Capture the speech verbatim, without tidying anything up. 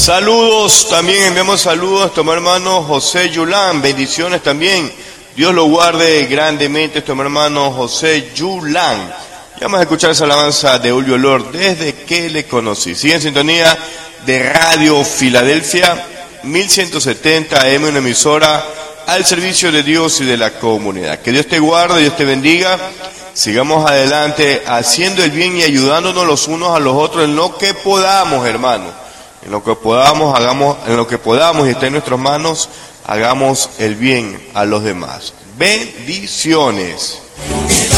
Saludos, también enviamos saludos a nuestro hermano José Yulán, bendiciones también. Dios lo guarde grandemente, nuestro hermano José Yulán. Y vamos a escuchar esa alabanza de Julio Lord, desde que le conocí. Sigue en sintonía de Radio Filadelfia, mil ciento setenta A M, una emisora al servicio de Dios y de la comunidad. Que Dios te guarde, Dios te bendiga. Sigamos adelante haciendo el bien y ayudándonos los unos a los otros en lo que podamos, hermano. En lo que podamos, hagamos, en lo que podamos y esté en nuestras manos, hagamos el bien a los demás. Bendiciones.